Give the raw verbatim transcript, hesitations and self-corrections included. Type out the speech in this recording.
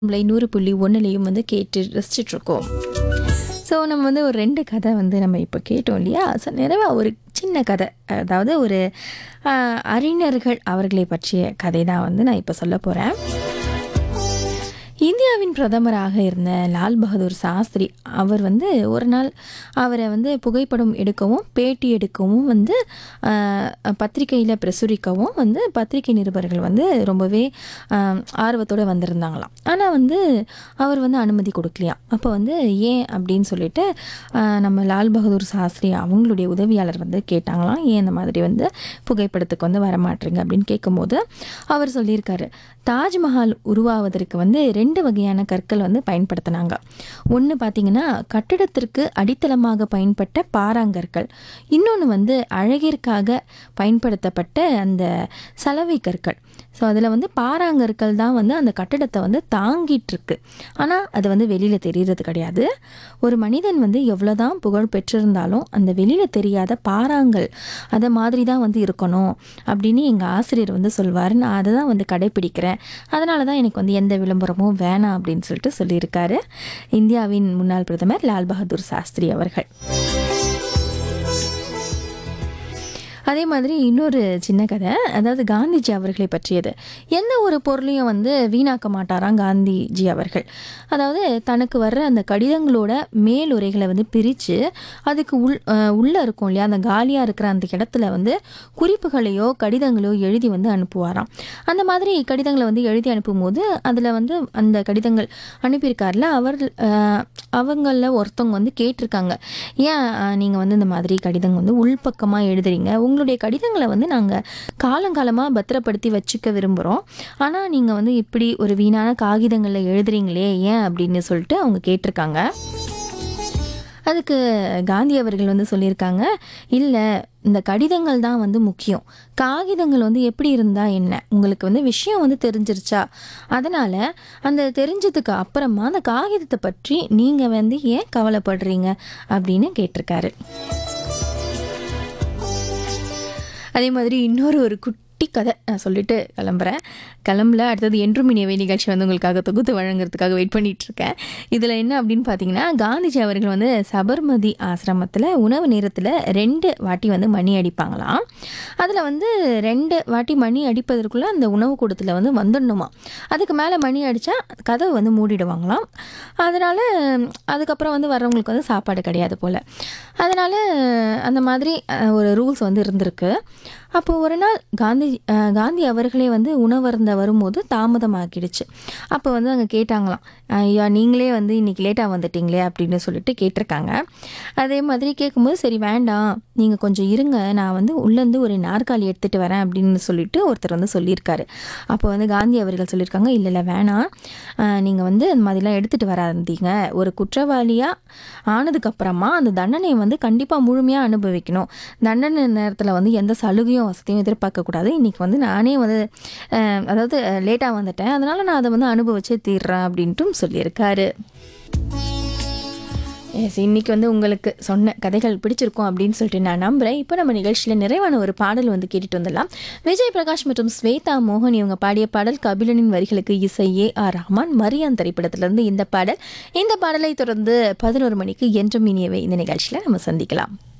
நம்மளை நூறு புள்ளி ஒன்றுலையும் வந்து கேட்டு ரசிச்சிட்ருக்கோம். ஸோ நம்ம வந்து ஒரு ரெண்டு கதை வந்து நம்ம இப்போ கேட்டோம் இல்லையா? ஸோ நிறைவாக ஒரு சின்ன கதை, அதாவது ஒரு ஆஹ், அறிஞர்கள் அவர்களை பற்றிய கதை தான் வந்து நான் இப்போ சொல்ல போகிறேன். இந்தியாவின் பிரதமராக இருந்த லால் பகதூர் சாஸ்திரி அவர் வந்து ஒரு நாள் அவரை வந்து புகைப்படம் எடுக்கவும் பேட்டி எடுக்கவும் வந்து பத்திரிகையில் பிரசுரிக்கவும் வந்து பத்திரிகை நிருபர்கள் வந்து ரொம்பவே ஆஹ், ஆர்வத்தோடு வந்திருந்தாங்களாம். ஆனால் வந்து அவர் வந்து அனுமதி கொடுக்கலையாம். அப்போ வந்து ஏன் அப்படின்னு சொல்லிட்டு ஆஹ், நம்ம லால் பகதூர் சாஸ்திரி அவங்களுடைய உதவியாளர் வந்து கேட்டாங்களாம், ஏன் இந்த மாதிரி வந்து புகைப்படத்துக்கு வந்து வரமாட்டீங்க அப்படின்னு கேட்கும்போது அவர் சொல்லியிருக்காரு, தாஜ்மஹால் உருவாவதற்கு வந்து ரெண்டு வகையான கற்கள் வந்து பயன்படுத்தினாங்க. ஒன்று பார்த்தீங்கன்னா கட்டிடத்திற்கு அடித்தளமாக பயன்பட்ட பாறாங்கற்கள், இன்னொன்று வந்து அழகிற்காக பயன்படுத்தப்பட்ட அந்த சலவை கற்கள். ஸோ அதில் வந்து பாறாங்கற்கள் தான் வந்து அந்த கட்டிடத்தை வந்து தாங்கிட்டு இருக்கு. ஆனால் அது வந்து வெளியில் தெரியறது கிடையாது. ஒரு மனிதன் வந்து எவ்வளோதான் புகழ் பெற்றிருந்தாலும் அந்த வெளியில் தெரியாத பாறாங்கல் அதை மாதிரி தான் வந்து இருக்கணும் அப்படின்னு எங்கள் ஆசிரியர் வந்து சொல்வார். நான் அதை தான் வந்து கடைப்பிடிக்கிறேன். அதனால தான் எனக்கு வந்து எந்த விளம்பரமும் வேணாம் அப்படின்னு சொல்லிட்டு சொல்லியிருக்காரு இந்தியாவின் முன்னாள் பிரதமர் லால் பகதூர் சாஸ்திரி அவர்கள். அதே மாதிரி இன்னொரு சின்ன கதை, அதாவது காந்திஜி அவர்களை பற்றியது. எந்த ஒரு பொருளையும் வந்து வீணாக்க மாட்டாராம் காந்திஜி அவர்கள். அதாவது தனக்கு வர்ற அந்த கடிதங்களோட மேலுரைகளை வந்து பிரித்து அதுக்கு உள் உள்ளே இருக்கும் இல்லையா, அந்த காலியாக இருக்கிற அந்த இடத்துல வந்து குறிப்புகளையோ கடிதங்களையோ எழுதி வந்து அனுப்புவாராம். அந்த மாதிரி கடிதங்களை வந்து எழுதி அனுப்பும்போது அதில் வந்து அந்த கடிதங்கள் அனுப்பியிருக்காருல அவர் அவங்களில் ஒருத்தவங்க வந்து கேட்டிருக்காங்க, ஏன் நீங்கள் வந்து இந்த மாதிரி கடிதங்கள் வந்து உள்பக்கமாக எழுதுறீங்க, உங்களுடைய கடிதங்களை வந்து நாங்கள் காலங்காலமாக பத்திரப்படுத்தி வச்சுக்க விரும்புகிறோம், ஆனால் நீங்கள் வந்து இப்படி ஒரு வீணான காகிதங்களில் எழுதுறீங்களே ஏன் அப்படின்னு சொல்லிட்டு அவங்க கேட்டிருக்காங்க. அதுக்கு காந்தி அவர்கள் வந்து சொல்லியிருக்காங்க, இல்லை இந்த கடிதங்கள் தான் வந்து முக்கியம், காகிதங்கள் வந்து எப்படி இருந்தால் என்ன, உங்களுக்கு வந்து விஷயம் வந்து தெரிஞ்சிருச்சா, அதனால் அந்த தெரிஞ்சதுக்கு அப்புறமா அந்த காகிதத்தை பற்றி நீங்கள் வந்து ஏன் கவலைப்படுறீங்க அப்படின்னு கேட்டிருக்காரு. அதே மாதிரி இன்னொரு ஒரு குட்டி கதை நான் சொல்லிட்டு கிளம்புறேன். கிளம்பல அடுத்தது என்றும் இனியவை நிகழ்ச்சி வந்து உங்களுக்காக தொகுத்து வழங்குறதுக்காக வெயிட் பண்ணிட்டு இருக்கேன். இதில் என்ன அப்படின்னு பார்த்தீங்கன்னா, காந்திஜி அவர்கள் வந்து சபர்மதி ஆசிரமத்தில் உணவு நேரத்தில் ரெண்டு வாட்டி வந்து மணி அடிப்பாங்களாம். அதில் வந்து ரெண்டு வாட்டி மணி அடிப்பதற்குள்ளே அந்த உணவு கூடத்தில் வந்து வந்துடணுமா. அதுக்கு மேலே மணி அடித்தா கதவை வந்து மூடிடுவாங்களாம். அதனால் அதுக்கப்புறம் வந்து வர்றவங்களுக்கு வந்து சாப்பாடு கிடையாது போல். அதனால் அந்த மாதிரி ஒரு ரூல்ஸ் வந்து இருந்திருக்கு. அப்போ ஒரு நாள் காந்தி காந்தி அவர்களே வந்து உணவருந்த வரும்போது தாமதமாகிடுச்சு. அப்போ வந்து அங்கே கேட்டாங்களாம், ஐயா நீங்களே வந்து இன்றைக்கி லேட்டாக வந்துட்டீங்களே அப்படின்னு சொல்லிட்டு கேட்டிருக்காங்க. அதே மாதிரி கேட்கும்போது, சரி வேண்டாம் நீங்கள் கொஞ்சம் இருங்க, நான் வந்து உள்ளேருந்து ஒரு நாற்காலி எடுத்துகிட்டு வரேன் அப்படின்னு சொல்லிட்டு ஒருத்தர் வந்து சொல்லியிருக்காரு. அப்போ வந்து காந்தி அவர்கள் சொல்லியிருக்காங்க, இல்லை இல்லை வேணாம், நீங்கள் வந்து அந்த மாதிரிலாம் எடுத்துகிட்டு வராதீங்க, ஒரு குற்றவாளியாக ஆனதுக்கப்புறமா அந்த தண்டனையை வந்து கண்டிப்பாக முழுமையாக அனுபவிக்கணும், தண்டனை நேரத்தில் வந்து எந்த சலுகையும் வசதியும் எதிர்பார்க்கக்கூடாது, இன்றைக்கி வந்து நானே வந்து அதாவது லேட்டாக வந்துட்டேன், அதனால் நான் அதை வந்து அனுபவிச்சே தீர்றேன் அப்படின்ட்டும் சொல்லியிருக்காரு. எஸ், இன்றைக்கி வந்து உங்களுக்கு சொன்ன கதைகள் பிடிச்சிருக்கும் அப்படின்னு சொல்லிட்டு நான் நம்புகிறேன். இப்போ நம்ம நிகழ்ச்சியில் நிறைவான ஒரு பாடல் வந்து கேட்டுட்டு வந்துடலாம். விஜய் பிரகாஷ் மற்றும் ஸ்வேதா மோகன் இவங்க பாடிய பாடல், கபிலனின் வரிகளுக்கு இசை ஏ ஆர் ரஹ்மான், மரியான் திரைப்படத்திலிருந்து இந்த பாடல். இந்த பாடலை தொடர்ந்து பதினோரு மணிக்கு என்றும் இனியவை இந்த நிகழ்ச்சியில் நம்ம சந்திக்கலாம்.